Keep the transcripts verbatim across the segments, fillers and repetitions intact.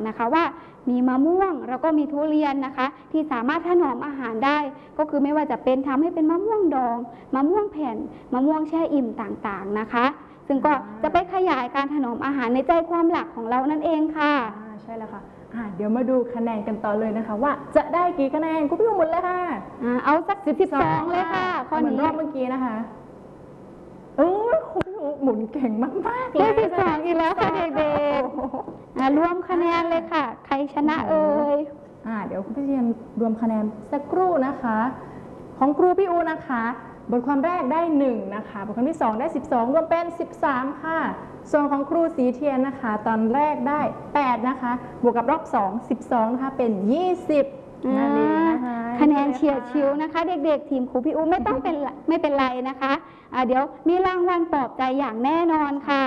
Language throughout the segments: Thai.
นะคะว่ามีมะม่วงแล้วก็มีทุเรียนนะคะที่สามารถถนอมอาหารได้ก็คือไม่ว่าจะเป็นทำให้เป็นมะม่วงดองมะม่วงแผ่นมะม่วงแช่อิ่มต่างๆนะคะซึ่งก็จะไปขยายการถนอมอาหารในใจความหลักของเรานั่นเองค่ะใช่แล้วค่ะเดี๋ยวมาดูคะแนนกันต่อเลยนะคะว่าจะได้กี่คะแนนคุณพี่หมุนเลยค่ะเอาสักสิบสิบสองเลยค่ะข้อนี้รอบเมื่อกี้นะคะเออคุณพี่หมุนเก่งมากๆเลยได้สิบสองอีกแล้วค่ะเด็กๆรวมคะแนนเลยค่ะใครชนะเอ่ยเดี๋ยวคุณพี่เรียนรวมคะแนนสักครู่นะคะของครูพี่อูนะคะบทความแรกได้หนึ่งนะคะบทความที่สองได้สิบสองรวมเป็นสิบสามค่ะส่วนของครูสีเทียนนะคะตอนแรกได้แปดนะคะบวกกับรอบสอง สิบสองนะคะเป็นยี่สิบนั่นเองนะคะคะแนนเฉียดชิวนะคะเด็กๆทีมครูพี่อูไม่ต้องเป็นไม่เป็นไรนะคะเดี๋ยวมีรางวัลปลอบใจอย่างแน่นอนค่ะ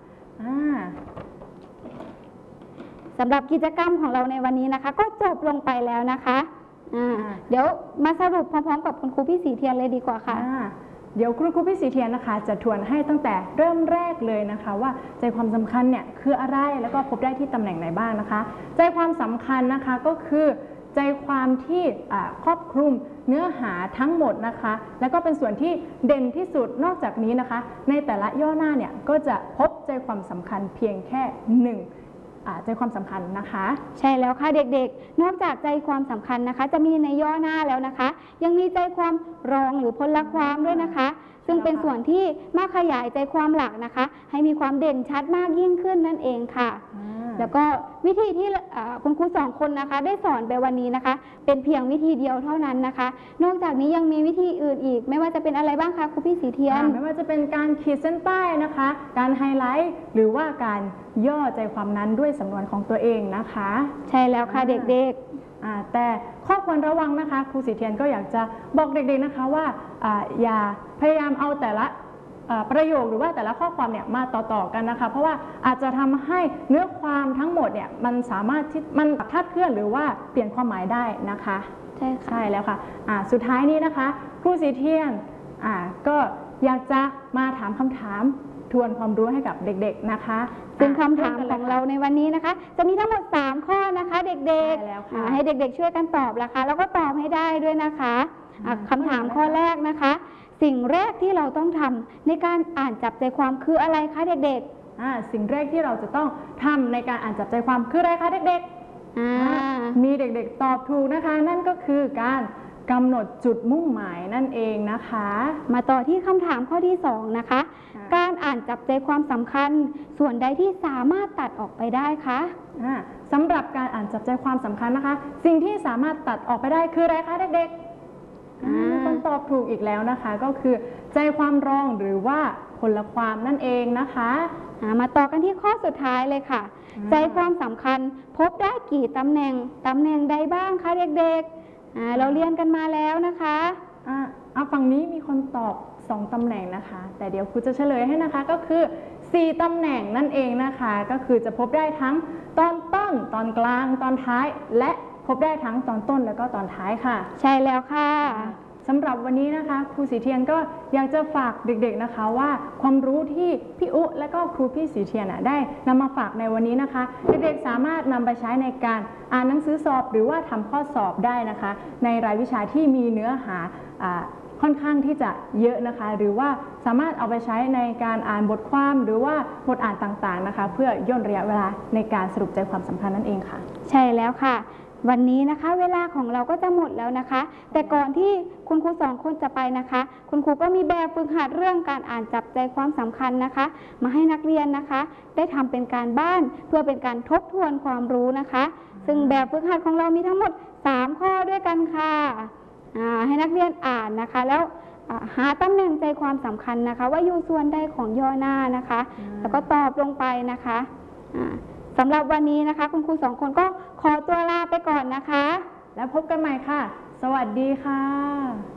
สำหรับกิจกรรมของเราในวันนี้นะคะก็จบลงไปแล้วนะคะเดี๋ยวมาสรุปพร้อมๆกับคุณครูพี่สีเทียนเลยดีกว่าค่ะเดี๋ยวคุณครูพี่สีเทียนนะคะจะทวนให้ตั้งแต่เริ่มแรกเลยนะคะว่าใจความสำคัญเนี่ยคืออะไรแล้วก็พบได้ที่ตำแหน่งไหนบ้างนะคะใจความสำคัญนะคะก็คือใจความที่ครอบคลุมเนื้อหาทั้งหมดนะคะแล้วก็เป็นส่วนที่เด่นที่สุดนอกจากนี้นะคะในแต่ละย่อหน้าเนี่ยก็จะพบใจความสำคัญเพียงแค่หนึ่งใจความสำคัญนะคะใช่แล้วค่ะเด็กๆนอกจากใจความสำคัญนะคะจะมีในย่อหน้าแล้วนะคะยังมีใจความรองหรือพลความด้วยนะคะซึ่งเป็นส่วนที่มาขยายใจความหลักนะคะให้มีความเด่นชัดมากยิ่งขึ้นนั่นเองค่ะแล้วก็วิธีที่คุณครูสองคนนะคะได้สอนไปวันนี้นะคะเป็นเพียงวิธีเดียวเท่านั้นนะคะนอกจากนี้ยังมีวิธีอื่นอีกไม่ว่าจะเป็นอะไรบ้างคะครูพี่สีเทียนไม่ว่าจะเป็นการขีดเส้นใต้นะคะการไฮไลท์หรือว่าการย่อใจความนั้นด้วยสำนวนของตัวเองนะคะใช่แล้วค่ะเด็กๆแต่ข้อควรระวังนะคะครูสีเทียนก็อยากจะบอกเด็กๆนะคะว่าอย่าพยายามเอาแต่ละประโยคหรือว่าแต่ละข้อความเนี่ยมาต่อๆกันนะคะเพราะว่าอาจจะทำให้เนื้อความทั้งหมดเนี่ยมันสามารถที่มันคลาดเคลื่อนหรือว่าเปลี่ยนความหมายได้นะคะใช่ใช่แล้วค่ะสุดท้ายนี้นะคะครูสีเทียนก็อยากจะมาถามคำถามทวนความรู้ให้กับเด็กๆนะคะซึ่งคำถามของเราในวันนี้นะคะจะมีทั้งหมดสามข้อนะคะเด็กๆให้เด็กๆช่วยกันตอบนะคะแล้วก็ตอบให้ได้ด้วยนะคะคำถามข้อแรกนะคะสิ่งแรกที่เราต้องทำในการอ่านจับใจความคืออะไรคะเด็กๆสิ่งแรกที่เราจะต้องทำในการอ่านจับใจความคืออะไรคะเด็กๆมีเด็กๆตอบถูกนะคะนั่นก็คือการกำหนดจุดมุ่งหมายนั่นเองนะคะมาต่อที่คำถามข้อที่สองนะคะการอ่านจับใจความสำคัญส่วนใดที่สามารถตัดออกไปได้คะสำหรับการอ่านจับใจความสำคัญนะคะสิ่งที่สามารถตัดออกไปได้คืออะไรคะเด็กๆคนตอบถูกอีกแล้วนะคะก็คือใจความรองหรือว่าพลความนั่นเองนะคะมาต่อกันที่ข้อสุดท้ายเลยค่ะใจความสำคัญพบได้กี่ตำแหน่งตำแหน่งใดบ้างคะเด็กๆเราเรียนกันมาแล้วนะคะอ่าฝั่งนี้มีคนตอบสองตำแหน่งนะคะแต่เดี๋ยวครูจะเฉลยให้นะคะก็คือสี่ตำแหน่งนั่นเองนะคะก็คือจะพบได้ทั้งตอนต้นตอนกลางตอนท้ายและพบได้ทั้งตอนต้นแล้วก็ตอนท้ายค่ะใช่แล้วค่ะสำหรับวันนี้นะคะครูสีเทียนก็อยากจะฝากเด็กๆนะคะว่าความรู้ที่พี่อุและก็ครูพี่สีเทียนได้นำมาฝากในวันนี้นะคะเด็กๆสามารถนำไปใช้ในการอ่านหนังสือสอบหรือว่าทำข้อสอบได้นะคะในรายวิชาที่มีเนื้อหาค่อนข้างที่จะเยอะนะคะหรือว่าสามารถเอาไปใช้ในการอ่านบทความหรือว่าบทอ่านต่างๆนะคะเพื่อย่นระยะเวลาในการสรุปใจความสำคัญนั่นเองค่ะใช่แล้วค่ะวันนี้นะคะเวลาของเราก็จะหมดแล้วนะคะแต่ก่อนที่คุณครูสองคนจะไปนะคะคุณครูก็มีแบบฝึกหัดเรื่องการอ่านจับใจความสำคัญนะคะมาให้นักเรียนนะคะได้ทำเป็นการบ้านเพื่อเป็นการทบทวนความรู้นะคะซึ่งแบบฝึกหัดของเรามีทั้งหมดสามข้อด้วยกันค่ะให้นักเรียนอ่านนะคะแล้วหาตำแหน่งใจความสำคัญนะคะว่าอยู่ส่วนใดของย่อหน้านะคะแล้วก็ตอบลงไปนะคะสำหรับวันนี้นะคะคุณครูสองคนก็ขอตัวลาไปก่อนนะคะแล้วพบกันใหม่ค่ะสวัสดีค่ะ